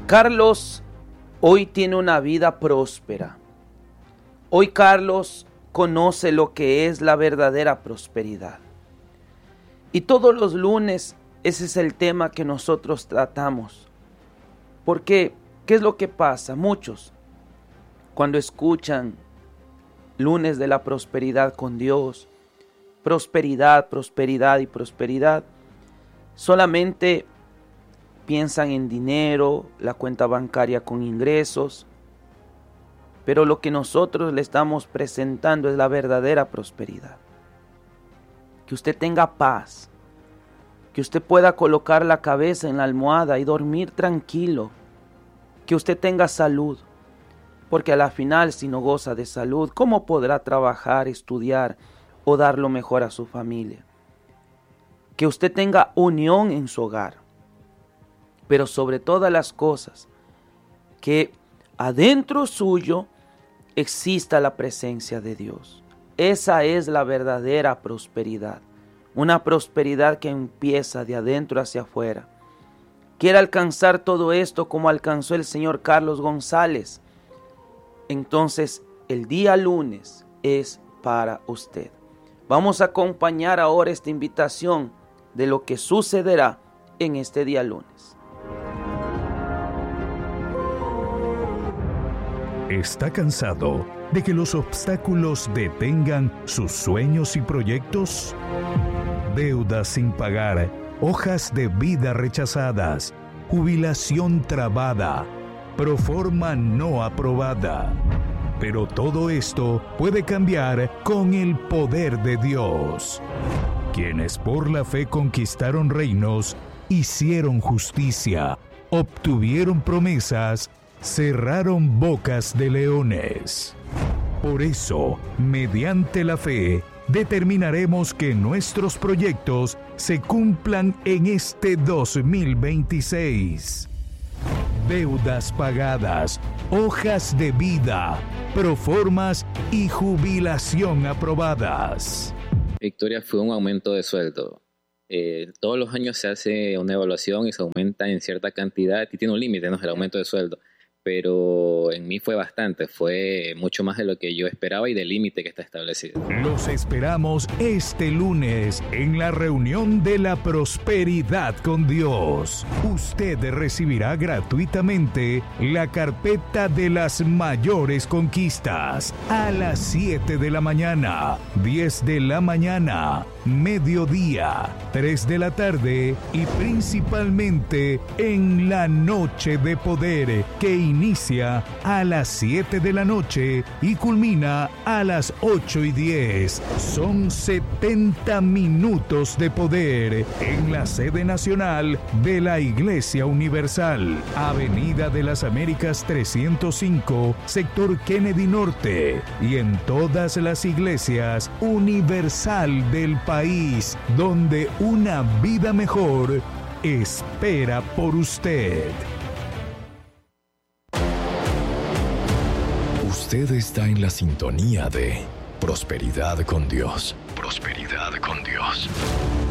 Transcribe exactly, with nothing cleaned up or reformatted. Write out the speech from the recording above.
Carlos hoy tiene una vida próspera. Hoy Carlos conoce lo que es la verdadera prosperidad. Y todos los lunes ese es el tema que nosotros tratamos. Porque, ¿qué es lo que pasa? Muchos, cuando escuchan lunes de la prosperidad con Dios, prosperidad, prosperidad y prosperidad, solamente piensan en dinero, la cuenta bancaria con ingresos, pero lo que nosotros le estamos presentando es la verdadera prosperidad. Que usted tenga paz, que usted pueda colocar la cabeza en la almohada y dormir tranquilo, que usted tenga salud, porque a la final si no goza de salud, ¿cómo podrá trabajar, estudiar o dar lo mejor a su familia? Que usted tenga unión en su hogar, pero sobre todas las cosas, que adentro suyo exista la presencia de Dios. Esa es la verdadera prosperidad, una prosperidad que empieza de adentro hacia afuera. Quiere alcanzar todo esto como alcanzó el señor Carlos González. Entonces el día lunes es para usted. Vamos a acompañar ahora esta invitación de lo que sucederá en este día lunes. ¿Está cansado de que los obstáculos detengan sus sueños y proyectos? Deudas sin pagar, hojas de vida rechazadas, jubilación trabada, proforma no aprobada. Pero todo esto puede cambiar con el poder de Dios. Quienes por la fe conquistaron reinos, hicieron justicia, obtuvieron promesas, cerraron bocas de leones. Por eso, mediante la fe, determinaremos que nuestros proyectos se cumplan en este dos mil veintiséis. Deudas pagadas, hojas de vida, proformas y jubilación aprobadas. Victoria fue un aumento de sueldo. Eh, todos los años se hace una evaluación y se aumenta en cierta cantidad y tiene un límite, ¿no? El aumento de sueldo. Pero en mí fue bastante, fue mucho más de lo que yo esperaba y del límite que está establecido. Los esperamos este lunes en la reunión de la prosperidad con Dios. Usted recibirá gratuitamente la carpeta de las mayores conquistas a las siete de la mañana, diez de la mañana, mediodía, tres de la tarde y principalmente en la noche de poder que inicia a las siete de la noche y culmina a las ocho y diez. Son setenta minutos de poder en la sede nacional de la Iglesia Universal, Avenida de las Américas trescientos cinco, sector Kennedy Norte, y en todas las iglesias universal del país, donde una vida mejor espera por usted. Usted está en la sintonía de Prosperidad con Dios. Prosperidad con Dios.